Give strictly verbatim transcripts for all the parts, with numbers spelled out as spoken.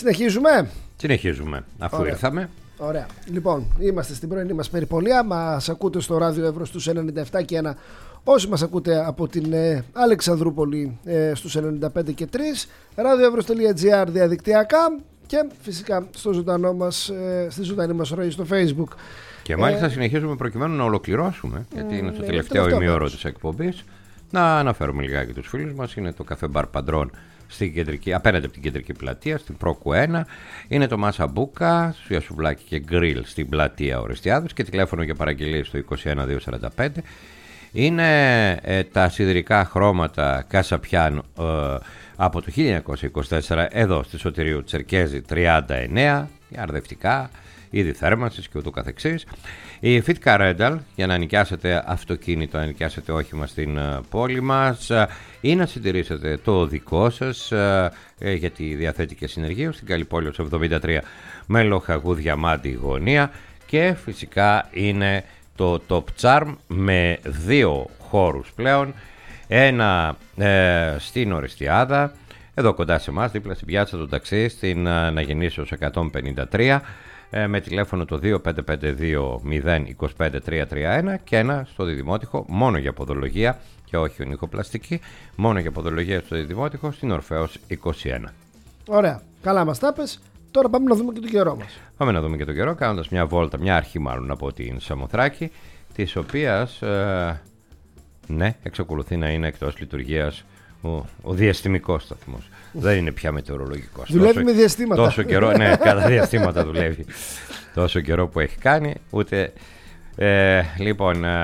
Συνεχίζουμε. Συνεχίζουμε, αφού Ωραία. ήρθαμε. Ωραία. Λοιπόν, είμαστε στην πρωινή μας περιπολία. Μας ακούτε στο ράδιο Εύρος στους ενενήντα επτά και ένα. Όσοι μας ακούτε από την ε, Αλεξανδρούπολη ε, στους ενενήντα πέντε και τρία, radioevros.gr διαδικτυακά και φυσικά στο ζωντανό μας, ε, στη ζωντανή μας ροή στο Facebook. Και μάλιστα ε, συνεχίζουμε προκειμένου να ολοκληρώσουμε, γιατί είναι στο ναι, τελευταίο τελευταίο ημίωρο της εκπομπής. Να αναφέρουμε λιγάκι τους φίλους μας. Είναι το καφέ Μπαρ Παντρών στην κεντρική, απέναντι από την κεντρική πλατεία, στην Πρόκου ένα. Είναι το Μάσα Μπούκα, σουβλάκι και γκριλ στην πλατεία Ορεστιάδος και τηλέφωνο για παραγγελίες στο είκοσι ένα δύο σαράντα πέντε. Είναι ε, τα σιδηρικά χρώματα Κασαπιάν ε, από το χίλια εννιακόσια είκοσι τέσσερα εδώ στη Σωτηρίου Τσερκέζη τριάντα εννέα, αρδευτικά, είδη θέρμανσης και ούτω καθεξής. Η Fitka Rental για να νοικιάσετε αυτοκίνητο, να νοικιάσετε όχημα στην uh, πόλη μας ή να συντηρήσετε το δικό σας, uh, ε, γιατί διαθέτει και συνεργείο στην Καλυπόλεως εβδομήντα τρία με Λοχαγού Διαμάντη γωνία, και φυσικά είναι το Top Charm με δύο χώρους πλέον, ένα ε, στην Ορεστιάδα, εδώ κοντά σε εμάς, δίπλα στην πιάτσα του ταξί, στην Αναγεννήσεως εκατόν πενήντα τρία, με τηλέφωνο το δύο πέντε πέντε δύο μηδέν δύο πέντε τρία τρία ένα, και ένα στο Διδημότυχο μόνο για ποδολογία και όχι ονυχοπλαστική, μόνο για ποδολογία στο Διδημότυχο στην Ορφέως είκοσι ένα. Ωραία, καλά μας τα πες. Τώρα πάμε να δούμε και τον καιρό μας. Πάμε να δούμε και τον καιρό, κάνοντας μια βόλτα, μια αρχή μάλλον από την Σαμοθράκη, της οποίας ε, ναι, εξακολουθεί να είναι εκτός λειτουργίας ο, ο διαστημικός σταθμός. Δεν είναι πια μετεωρολογικός. Δουλεύει τόσο, με διαστήματα. Τόσο καιρό, ναι, κατά διαστήματα δουλεύει. Τόσο καιρό που έχει κάνει, ούτε. Ε, λοιπόν, ε,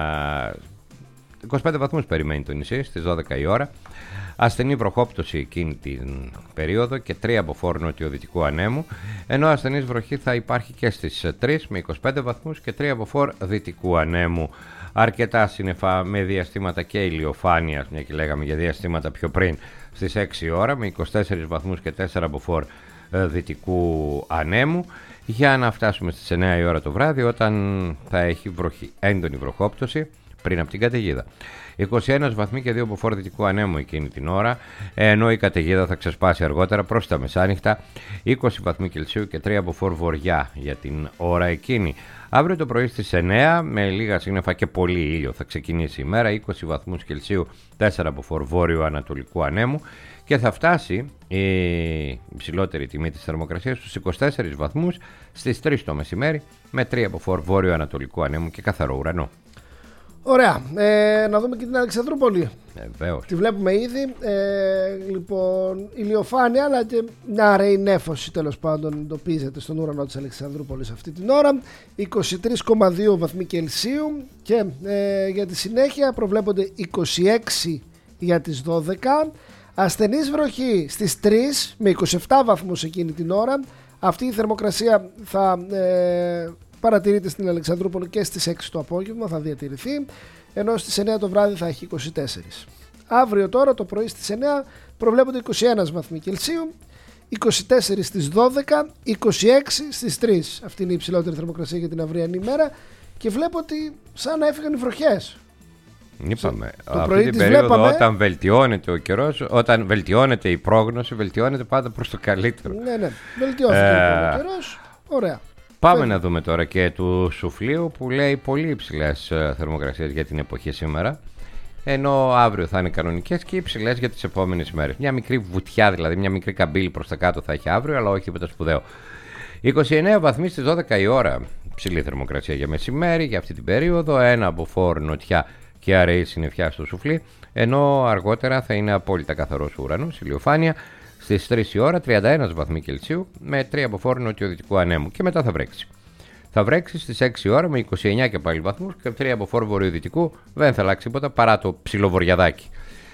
είκοσι πέντε βαθμούς περιμένει το νησί στις δώδεκα η ώρα. Ασθενή βροχόπτωση εκείνη την περίοδο και τρία από φόρ νοτιοδυτικού ανέμου, ενώ ασθενής βροχή θα υπάρχει και στις τρεις με είκοσι πέντε βαθμούς και τρία από φόρ δυτικού ανέμου. Αρκετά σύννεφα με διαστήματα και ηλιοφάνειας, μια και λέγαμε για διαστήματα πιο πριν, στις έξι η ώρα με είκοσι τέσσερις βαθμούς και τέσσερα από φόρ δυτικού ανέμου, για να φτάσουμε στις εννέα η ώρα το βράδυ, όταν θα έχει βροχή, έντονη βροχόπτωση πριν από την καταιγίδα. είκοσι ένα βαθμοί και δύο από φόρ δυτικού ανέμου εκείνη την ώρα, ενώ η καταιγίδα θα ξεσπάσει αργότερα προς τα μεσάνυχτα, είκοσι βαθμοί Κελσίου και τρία από φόρ βορειά για την ώρα εκείνη. Αύριο το πρωί στις εννέα με λίγα σύννεφα και πολύ ήλιο θα ξεκινήσει η μέρα, είκοσι βαθμούς Κελσίου, τέσσερα από φόρ βόρειο ανατολικού ανέμου, και θα φτάσει η υψηλότερη τιμή της θερμοκρασίας στους είκοσι τέσσερις βαθμούς στις τρεις το μεσημέρι με τρία από φόρ βόρειο ανατολικού ανέμου και καθαρό ουρανό. Ωραία, ε, να δούμε και την Αλεξανδρούπολη. Βεβαίως. Τη βλέπουμε ήδη. Ε, λοιπόν, ηλιοφάνεια, αλλά και μια αραιή νέφωση τέλος πάντων εντοπίζεται στον ουρανό της Αλεξανδρούπολης αυτή την ώρα. είκοσι τρία κόμμα δύο βαθμοί Κελσίου, και ε, για τη συνέχεια προβλέπονται είκοσι έξι για τις δώδεκα. Ασθενής βροχή στις τρεις με είκοσι επτά βαθμούς εκείνη την ώρα. Αυτή η θερμοκρασία θα ε, παρατηρείται στην Αλεξανδρούπολη και στις έξι το απόγευμα, θα διατηρηθεί, ενώ στις εννέα το βράδυ θα έχει είκοσι τέσσερα. Αύριο τώρα το πρωί στις εννέα προβλέπονται είκοσι ένα βαθμοί Κελσίου, είκοσι τέσσερα στις δώδεκα, είκοσι έξι στις τρεις. Αυτή είναι η υψηλότερη θερμοκρασία για την αυριανή μέρα, και βλέπω ότι σαν να έφυγαν οι βροχές. Είπαμε, το αυτή πρωί την τις περίοδο βλέπαμε. Όταν βελτιώνεται ο καιρός, όταν βελτιώνεται η πρόγνωση, βελτιώνεται πάντα προς το καλύτερο. Ναι, ναι, βελτιώθηκε Ε, ο καιρός. Ωραία. Πάμε Φεύγει. να δούμε τώρα και του Σουφλίου, που λέει πολύ υψηλές θερμοκρασίες για την εποχή σήμερα, ενώ αύριο θα είναι κανονικές και υψηλές για τις επόμενες μέρες. Μια μικρή βουτιά, δηλαδή μια μικρή καμπύλη προς τα κάτω θα έχει αύριο, αλλά όχι τίποτα σπουδαίο. είκοσι εννέα βαθμοί στις δώδεκα η ώρα, ψηλή θερμοκρασία για μεσημέρι για αυτή την περίοδο, ένα από φόρ νοτιά και αραιή συννεφιά στο Σουφλί, ενώ αργότερα θα είναι απόλυτα καθαρός ουρανός, ηλιοφάνεια. Στις τρεις η ώρα, τριάντα ένα βαθμοί Κελσίου με τρία από φόρ νοτιοδυτικού ανέμου, και μετά θα βρέξει. Θα βρέξει στις έξι η ώρα με είκοσι εννέα και πάλι βαθμούς και τρία από φόρ βορειοδυτικού, δεν θα αλλάξει τίποτα παρά το ψιλοβοριαδάκι.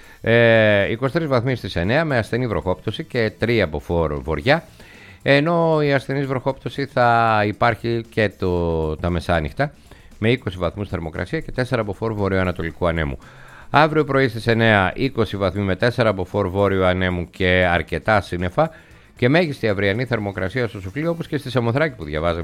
Ε, είκοσι τρεις βαθμοί στις εννέα με ασθενή βροχόπτωση και τρία από φόρ βορειά, ενώ η ασθενής βροχόπτωση θα υπάρχει και το, τα μεσάνυχτα με είκοσι βαθμούς θερμοκρασία και τέσσερα από φόρ βορειοανατολικού ανέμου. Αύριο πρωί στις εννέα, είκοσι βαθμοί με τέσσερα από φόρ βόρειο ανέμου και αρκετά σύννεφα, και μέγιστη αυριανή θερμοκρασία στο Σουφλί, όπως και στη Σαμοθράκη που διαβάζαμε